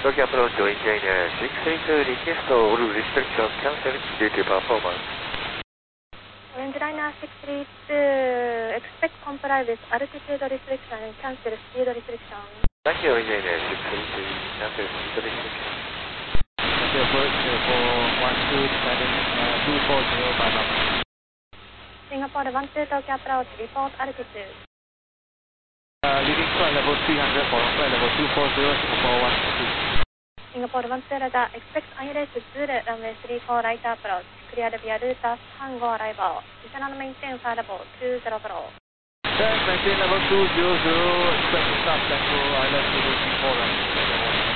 Tokyo approach to engineer 682 request all restriction cancelled due to performance. Orange Liner 632, expect comply with altitude restriction and cancel speed restriction. Thank you, engineer 632, cancel speed restriction. Tokyo approach for 127 240 by map. Singapore 12 Tokyo approach, report altitude. Leading flight level 300 for flight level 240, Singapore 122. Singapore 12 radar, expect ILS Zulu, runway 34 right approach, cleared via route Tango arrival, internal maintain flight level 200. Maintain level 200, expect to stop Tango ILS Zulu 34 right.